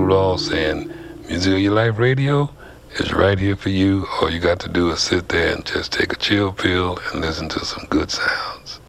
Rudolph saying, Music of Your Life Radio is right here for you. All you got to do is sit there and just take a chill pill and listen to some good sounds.